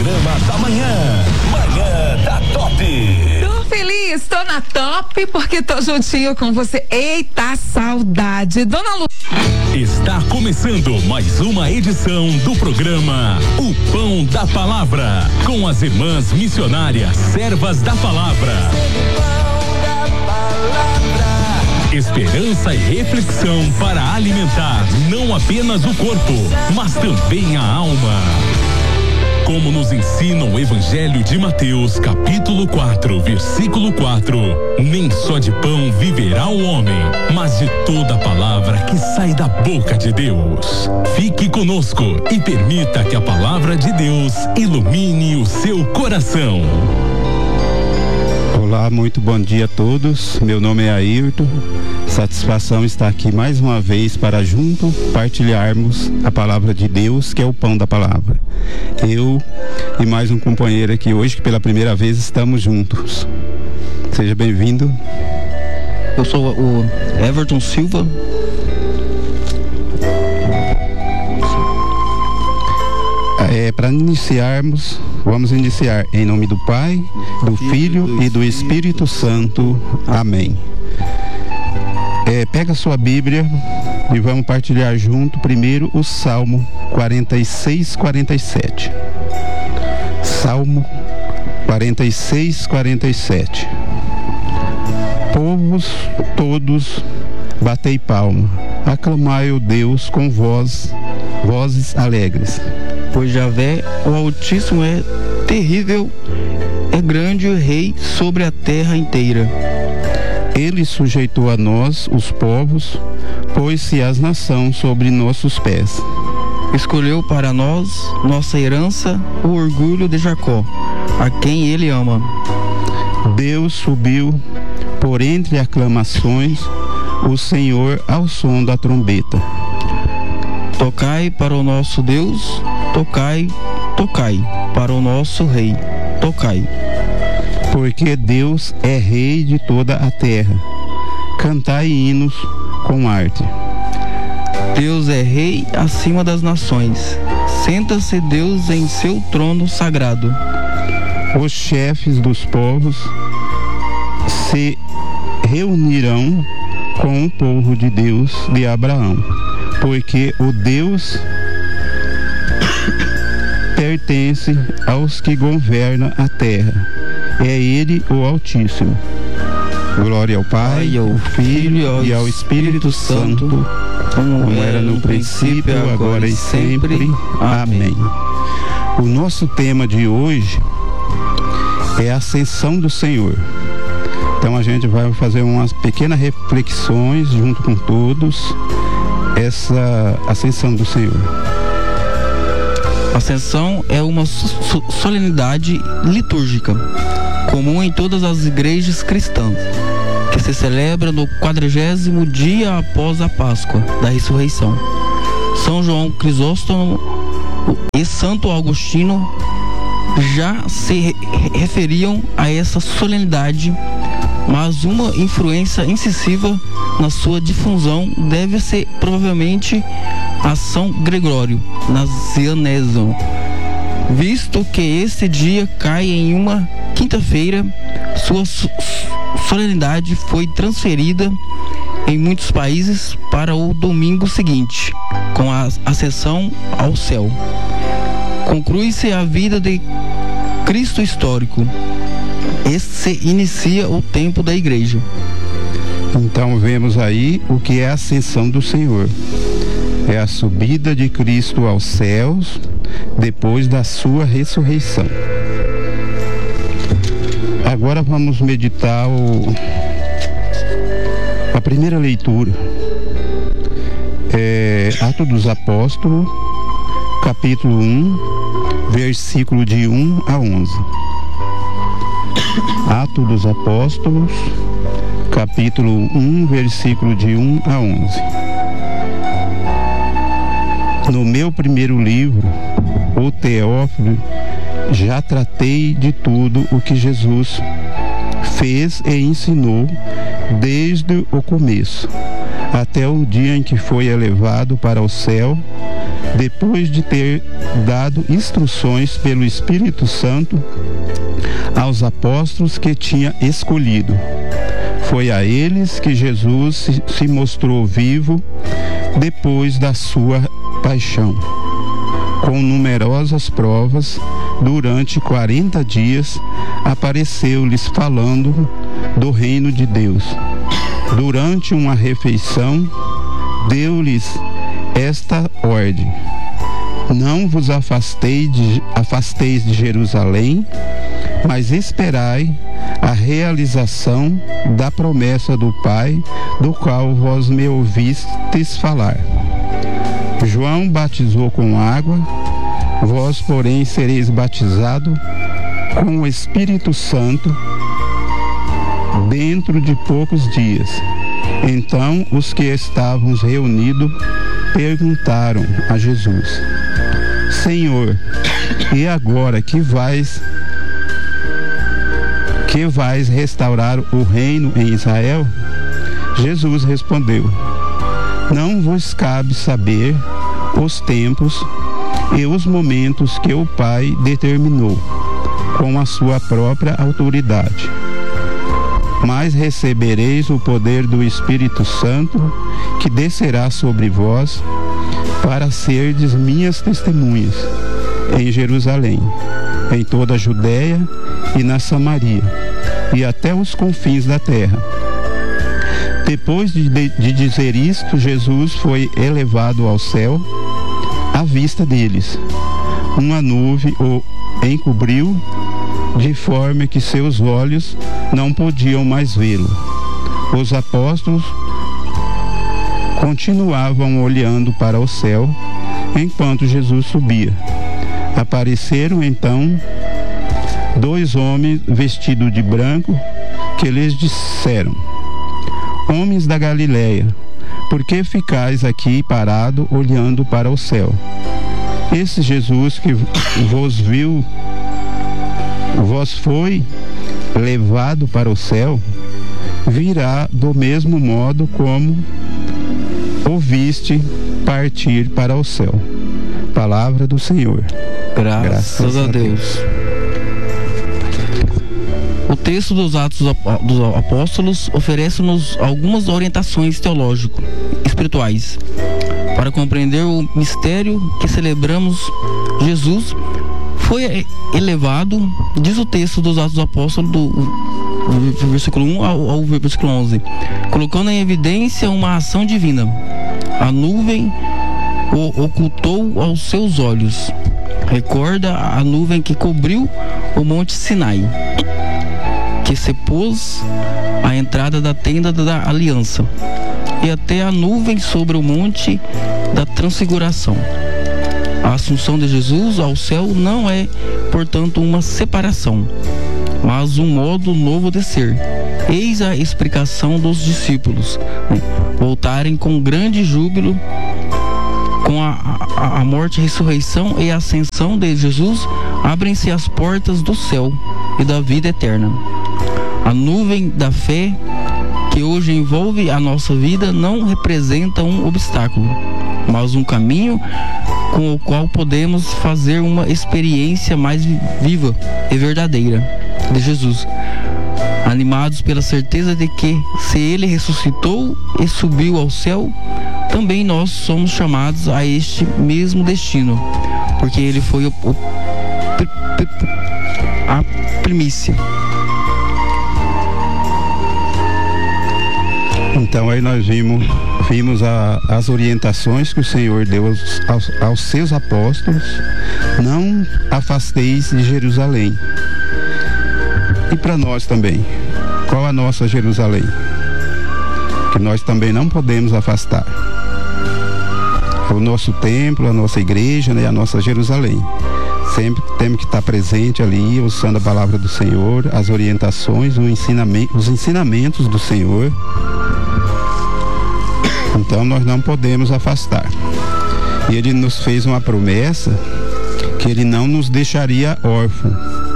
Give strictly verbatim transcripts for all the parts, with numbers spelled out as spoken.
programa da manhã. Manhã da Top. Tô feliz, tô na Top porque tô juntinho com você. Eita, saudade. Dona Lu. Está começando mais uma edição do programa O Pão da Palavra, com as irmãs missionárias Servas da Palavra. Esperança e reflexão para alimentar não apenas o corpo, mas também a alma. Como nos ensina o Evangelho de Mateus, capítulo quatro, versículo quatro, nem só de pão viverá o homem, mas de toda a palavra que sai da boca de Deus. Fique conosco e permita que a palavra de Deus ilumine o seu coração. Olá, muito bom dia a todos. Meu nome é Ayrton. Satisfação estar aqui mais uma vez para junto partilharmos a palavra de Deus, que é o pão da palavra. Eu e mais um companheiro aqui hoje, que pela primeira vez estamos juntos. Seja bem-vindo. Eu sou o Everton Silva. É, para iniciarmos, vamos iniciar em nome do Pai, do Filho e do Espírito Santo. Amém. É, pega a sua Bíblia e vamos partilhar junto primeiro o Salmo quarenta e seis, quarenta e sete. Salmo quarenta e seis, quarenta e sete. Povos todos, batei palma, aclamai o Deus com voz, vozes alegres. Pois Javé, o Altíssimo, é terrível, é grande o Rei sobre a terra inteira. Ele sujeitou a nós, os povos, pôs-se as nações sobre nossos pés. Escolheu para nós, nossa herança, o orgulho de Jacó, a quem ele ama. Deus subiu por entre aclamações, o Senhor ao som da trombeta. Tocai para o nosso Deus, tocai, tocai, para o nosso Rei, tocai. Porque Deus é Rei de toda a terra, cantai hinos com arte. Deus é Rei acima das nações, senta-se Deus em seu trono sagrado. Os chefes dos povos se reunirão com o povo de Deus de Abraão, porque o Deus pertence aos que governam a terra. É Ele o Altíssimo. Glória ao Pai, ao Filho e ao Espírito Santo, como era no princípio, agora e sempre. Amém. O nosso tema de hoje é a ascensão do Senhor. Então a gente vai fazer umas pequenas reflexões junto com todos, essa ascensão do Senhor. Ascensão é uma so- solenidade litúrgica comum em todas as igrejas cristãs, que se celebra no quadragésimo dia após a Páscoa da ressurreição. São João Crisóstomo e Santo Agostinho já se re- referiam a essa solenidade, mas uma influência incisiva na sua difusão deve ser provavelmente a São Gregório Nazianzen, visto que esse dia cai em uma quinta-feira. Sua solenidade foi transferida em muitos países para o domingo seguinte, com a ascensão ao céu. Conclui-se a vida de Cristo histórico. Esse inicia o tempo da igreja. Então vemos aí o que é a ascensão do Senhor. É a subida de Cristo aos céus depois da sua ressurreição. Agora vamos meditar o, a primeira leitura. É Atos dos Apóstolos, capítulo um, versículo de um a onze. Atos dos Apóstolos, capítulo um, versículo de um a onze. No meu primeiro livro, o Teófilo, já tratei de tudo o que Jesus fez e ensinou desde o começo, até o dia em que foi elevado para o céu, depois de ter dado instruções pelo Espírito Santo aos apóstolos que tinha escolhido. Foi a eles que Jesus se, se mostrou vivo depois da sua paixão, com numerosas provas. Durante quarenta dias apareceu-lhes falando do reino de Deus. Durante uma refeição, deu-lhes esta ordem: não vos afasteis de, afasteis de Jerusalém, mas esperai a realização da promessa do Pai, do qual vós me ouvistes falar. João batizou com água, vós, porém, sereis batizados com o Espírito Santo dentro de poucos dias. Então os que estavam reunidos perguntaram a Jesus: Senhor, e agora que vais que vais restaurar o reino em Israel? Jesus respondeu: não vos cabe saber os tempos e os momentos que o Pai determinou com a sua própria autoridade. Mas recebereis o poder do Espírito Santo, que descerá sobre vós, para serdes minhas testemunhas em Jerusalém, em toda a Judéia e na Samaria, e até os confins da terra. Depois de, de, de dizer isto, Jesus foi elevado ao céu à vista deles. Uma nuvem o encobriu, de forma que seus olhos não podiam mais vê-lo. Os apóstolos continuavam olhando para o céu enquanto Jesus subia. Apareceram então dois homens vestidos de branco, que lhes disseram: homens da Galileia, por que ficais aqui parado olhando para o céu? Esse Jesus que vos viu, vos foi levado para o céu, virá do mesmo modo como o viste partir para o céu. Palavra do Senhor. Graças, Graças a Deus. Deus. O texto dos Atos dos Apóstolos oferece-nos algumas orientações teológicas, espirituais, para compreender o mistério que celebramos. Jesus foi elevado, diz o texto dos Atos dos Apóstolos, do, do versículo um ao, ao versículo onze, colocando em evidência uma ação divina. A nuvem o ocultou aos seus olhos. Recorda a nuvem que cobriu o monte Sinai, que se pôs à entrada da tenda da aliança, e até a nuvem sobre o monte da transfiguração. A assunção de Jesus ao céu não é, portanto, uma separação, mas um modo novo de ser. Eis a explicação dos discípulos, né? Voltarem com grande júbilo. Com a, a, a morte, ressurreição e ascensão de Jesus, abrem-se as portas do céu e da vida eterna. A nuvem da fé que hoje envolve a nossa vida não representa um obstáculo, mas um caminho com o qual podemos fazer uma experiência mais viva e verdadeira de Jesus, animados pela certeza de que, se Ele ressuscitou e subiu ao céu, também nós somos chamados a este mesmo destino, porque Ele foi o, o, a primícia. Então aí nós vimos, vimos a, as orientações que o Senhor deu aos, aos, aos seus apóstolos: não afasteis de Jerusalém. E para nós também, qual a nossa Jerusalém? Que nós também não podemos afastar. É o nosso templo, a nossa igreja, né, a nossa Jerusalém. Sempre temos que estar presente ali, usando a palavra do Senhor, as orientações, o ensinamento, os ensinamentos do Senhor. Então nós não podemos afastar. E Ele nos fez uma promessa que Ele não nos deixaria órfãos,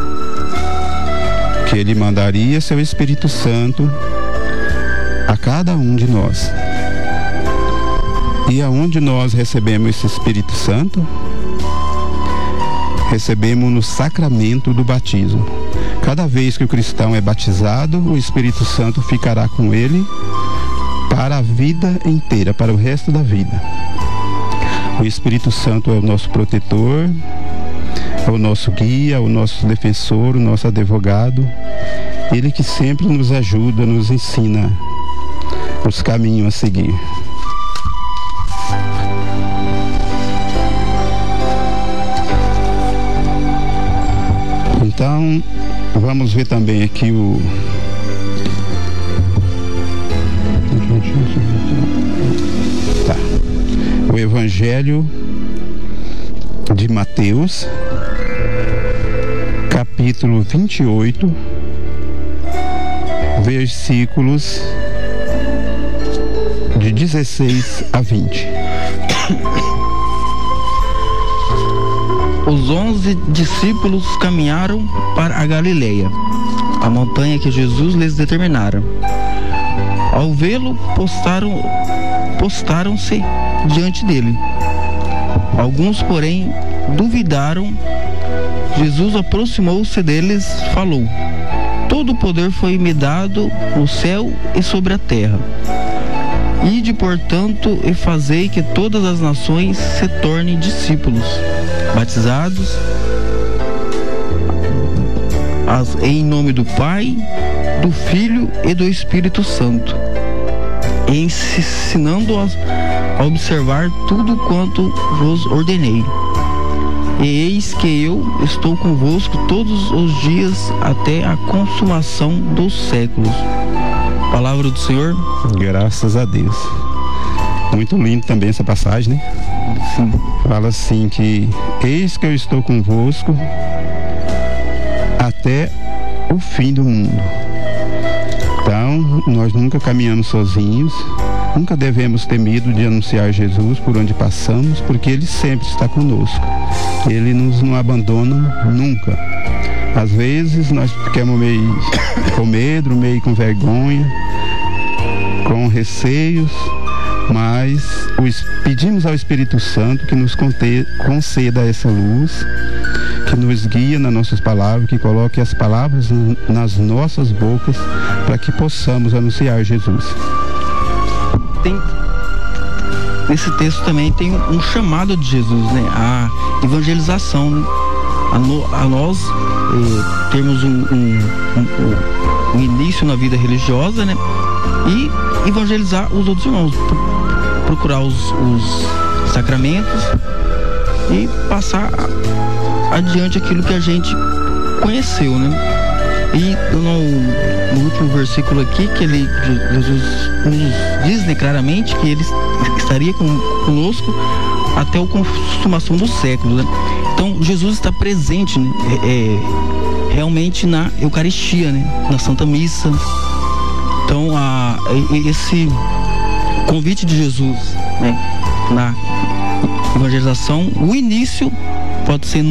que Ele mandaria seu Espírito Santo a cada um de nós. E aonde nós recebemos esse Espírito Santo? Recebemos no sacramento do batismo. Cada vez que o cristão é batizado, o Espírito Santo ficará com ele para a vida inteira, para o resto da vida. O Espírito Santo é o nosso protetor, é o nosso guia, o nosso defensor, o nosso advogado. Ele que sempre nos ajuda, nos ensina os caminhos a seguir. Então, vamos ver também aqui o... Tá. O Evangelho de Mateus, capítulo vinte e oito, versículos de dezesseis a vinte. Os onze discípulos caminharam para a Galileia, a montanha que Jesus lhes determinara. Ao vê-lo, postaram, postaram-se diante dele. Alguns, porém, duvidaram. Jesus aproximou-se deles e falou: todo o poder foi me dado no céu e sobre a terra. Ide, portanto, e fazei que todas as nações se tornem discípulos, batizados as, em nome do Pai, do Filho e do Espírito Santo, e ensinando-os a observar tudo quanto vos ordenei. E eis que eu estou convosco todos os dias até a consumação dos séculos. Palavra do Senhor. Graças a Deus. Muito lindo também essa passagem, né? Sim. Fala assim que eis que eu estou convosco até o fim do mundo. Então, nós nunca caminhamos sozinhos, nunca devemos ter medo de anunciar Jesus por onde passamos, porque Ele sempre está conosco. Ele nos não abandona nunca. Às vezes nós ficamos meio com medo, meio com vergonha, com receios, mas os, pedimos ao Espírito Santo que nos conte, conceda essa luz, que nos guie nas nossas palavras, que coloque as palavras nas nossas bocas, para que possamos anunciar Jesus. Tem, nesse texto também tem um, um chamado de Jesus, né? A evangelização, né? a, no, a nós eh, termos um, um, um, um início na vida religiosa, né? E evangelizar os outros irmãos, procurar os, os sacramentos e passar adiante aquilo que a gente conheceu, né? E no, no último versículo aqui, que ele, Jesus nos diz, né, claramente que ele estaria com, conosco até a consumação dos séculos, né? Então Jesus está presente, né, é, realmente na Eucaristia, né, na Santa Missa. Então a, esse convite de Jesus, né, na evangelização, o início pode ser